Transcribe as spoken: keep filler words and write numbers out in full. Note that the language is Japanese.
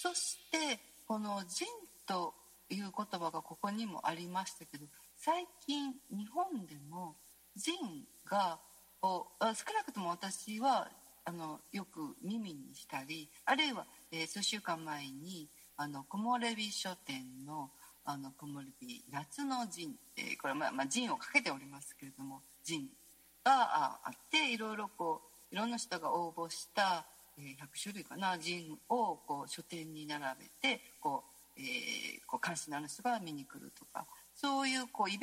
そしてこのジンという言葉がここにもありましたけど、最近日本でもジンがを少なくとも私はあのよく耳にしたり、あるいは、えー、数週間前にあの木漏れ日書店のあの木漏れ日夏のジン、えー、これは、まあまあ、ジンをかけておりますけれども、ジンがあっていろいろこういろんな人が応募したひゃくしゅるいかなジンをこう書店に並べてこう、えー、こう関心のある人が見に来るとか、そういうこうイベント